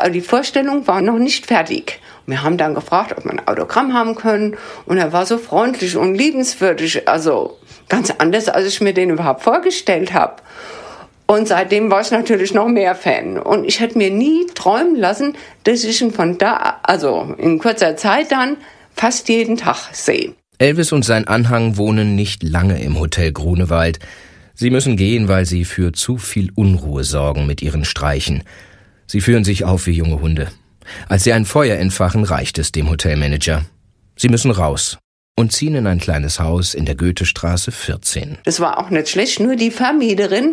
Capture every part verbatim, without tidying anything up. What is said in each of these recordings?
aber die Vorstellung war noch nicht fertig. Wir haben dann gefragt, ob wir ein Autogramm haben können. Und er war so freundlich und liebenswürdig. Also ganz anders, als ich mir den überhaupt vorgestellt habe. Und seitdem war ich natürlich noch mehr Fan. Und ich hätte mir nie träumen lassen, dass ich ihn von da, also in kurzer Zeit dann, fast jeden Tag sehe. Elvis und sein Anhang wohnen nicht lange im Hotel Grunewald. Sie müssen gehen, weil sie für zu viel Unruhe sorgen mit ihren Streichen. Sie führen sich auf wie junge Hunde. Als sie ein Feuer entfachen, reicht es dem Hotelmanager. Sie müssen raus und ziehen in ein kleines Haus in der Goethestraße vierzehn. Das war auch nicht schlecht, nur die Vermieterin,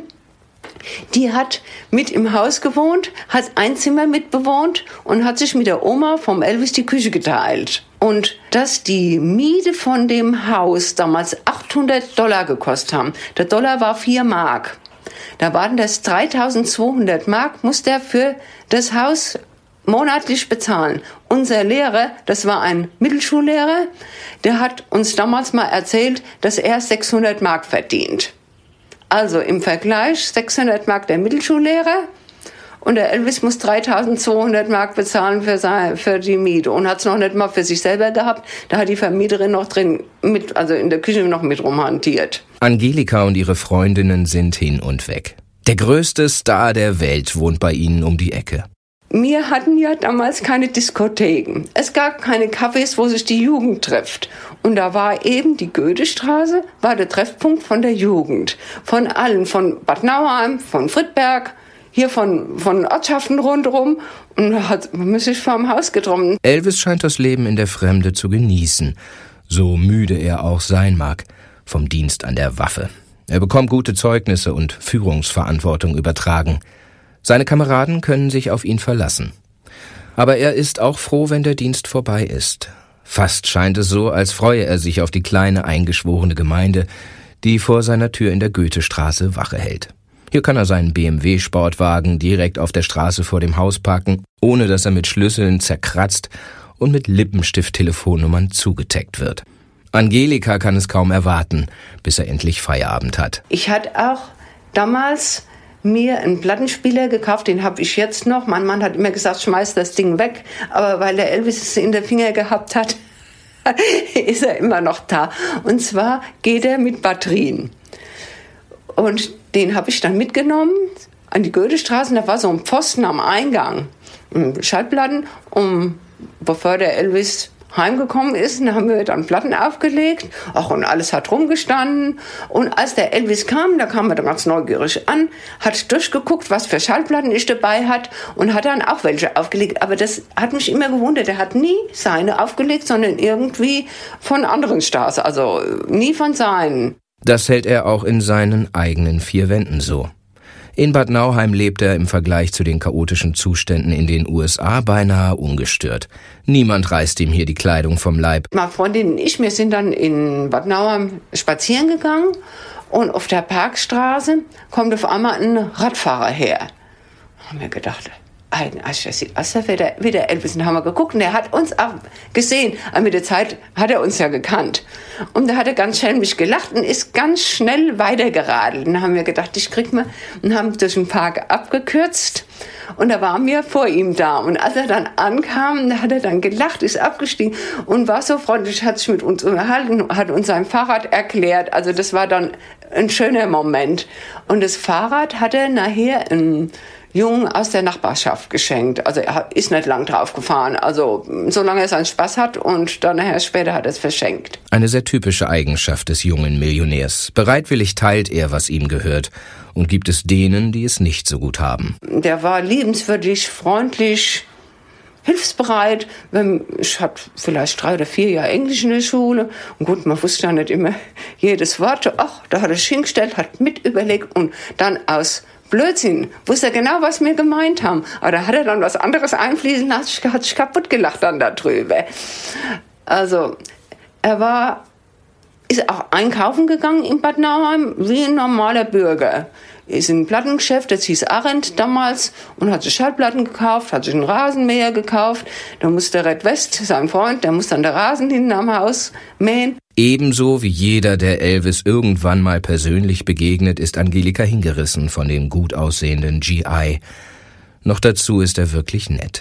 die hat mit im Haus gewohnt, hat ein Zimmer mitbewohnt und hat sich mit der Oma vom Elvis die Küche geteilt. Und dass die Miete von dem Haus damals achthundert Dollar gekostet haben. Der Dollar war vier Mark. Da waren das dreitausendzweihundert Mark, musste er für das Haus monatlich bezahlen. Unser Lehrer, das war ein Mittelschullehrer, der hat uns damals mal erzählt, dass er sechshundert Mark verdient. Also im Vergleich sechshundert Mark der Mittelschullehrer und der Elvis muss dreitausendzweihundert Mark bezahlen für, seine, für die Miete und hat es noch nicht mal für sich selber gehabt. Da hat die Vermieterin noch drin, mit, also in der Küche noch mit rumhantiert. Angelika und ihre Freundinnen sind hin und weg. Der größte Star der Welt wohnt bei ihnen um die Ecke. Wir hatten ja damals keine Diskotheken. Es gab keine Cafés, wo sich die Jugend trifft. Und da war eben die Goethestraße, war der Treffpunkt von der Jugend. Von allen, von Bad Nauheim, von Friedberg, hier von, von Ortschaften rundherum. Und da hat man sich vor dem Haus getroffen. Elvis scheint das Leben in der Fremde zu genießen. So müde er auch sein mag vom Dienst an der Waffe. Er bekommt gute Zeugnisse und Führungsverantwortung übertragen. Seine Kameraden können sich auf ihn verlassen. Aber er ist auch froh, wenn der Dienst vorbei ist. Fast scheint es so, als freue er sich auf die kleine eingeschworene Gemeinde, die vor seiner Tür in der Goethestraße Wache hält. Hier kann er seinen B M W-Sportwagen direkt auf der Straße vor dem Haus parken, ohne dass er mit Schlüsseln zerkratzt und mit Lippenstift-Telefonnummern zugetaggt wird. Angelika kann es kaum erwarten, bis er endlich Feierabend hat. Ich hatte auch damals mir einen Plattenspieler gekauft, den habe ich jetzt noch. Mein Mann hat immer gesagt, schmeiß das Ding weg. Aber weil der Elvis es in den Finger gehabt hat, ist er immer noch da. Und zwar geht er mit Batterien. Und den habe ich dann mitgenommen an die Goethestraße. Da war so ein Pfosten am Eingang. Schallplatten. Und bevor der Elvis heimgekommen ist, dann haben wir dann Platten aufgelegt. Ach, und alles hat rumgestanden. Und als der Elvis kam, da kam er dann ganz neugierig an, hat durchgeguckt, was für Schallplatten ich dabei hat und hat dann auch welche aufgelegt. Aber das hat mich immer gewundert. Er hat nie seine aufgelegt, sondern irgendwie von anderen Stars. Also nie von seinen. Das hält er auch in seinen eigenen vier Wänden so. In Bad Nauheim lebt er im Vergleich zu den chaotischen Zuständen in den U S A beinahe ungestört. Niemand reißt ihm hier die Kleidung vom Leib. Meine Freundin und ich, wir sind dann in Bad Nauheim spazieren gegangen und auf der Parkstraße kommt auf einmal ein Radfahrer her. Da haben wir gedacht, eigentlich, das sieht aus wie der, wie der Elvis. Und da haben wir geguckt und er hat uns auch gesehen. Aber mit der Zeit hat er uns ja gekannt. Und da hat er ganz schelmisch gelacht und ist ganz schnell weitergeradelt. Und da haben wir gedacht, ich krieg mal, und haben durch den Park abgekürzt. Und da waren wir vor ihm da. Und als er dann ankam, da hat er dann gelacht, ist abgestiegen und war so freundlich, hat sich mit uns unterhalten, hat uns sein Fahrrad erklärt. Also das war dann ein schöner Moment. Und das Fahrrad hat er nachher ein Jungen aus der Nachbarschaft geschenkt. Also er ist nicht lang drauf gefahren. Also solange er seinen Spaß hat und dann nachher später hat er es verschenkt. Eine sehr typische Eigenschaft des jungen Millionärs. Bereitwillig teilt er, was ihm gehört und gibt es denen, die es nicht so gut haben. Der war liebenswürdig, freundlich, hilfsbereit. Ich hatte vielleicht drei oder vier Jahre Englisch in der Schule. Und gut, man wusste ja nicht immer jedes Wort. Ach, da hat er sich hingestellt, hat mit überlegt und dann aus Blödsinn, wusste er genau, was wir gemeint haben. Aber da hat er dann was anderes einfließen lassen, hat sich kaputt gelacht dann darüber. Also, er war, ist auch einkaufen gegangen in Bad Nauheim, wie ein normaler Bürger. Ist in ein Plattengeschäft, das hieß Arendt damals, und hat sich Schallplatten gekauft, hat sich einen Rasenmäher gekauft. Da musste Red West, sein Freund, der muss dann der Rasen hinten am Haus mähen. Ebenso wie jeder, der Elvis irgendwann mal persönlich begegnet, ist Angelika hingerissen von dem gut aussehenden G I. Noch dazu ist er wirklich nett.